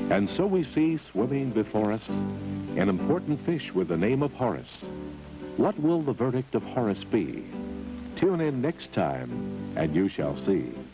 And so we see swimming before us an important fish with the name of Horace. What will the verdict of Horace be? Tune in next time, and you shall see.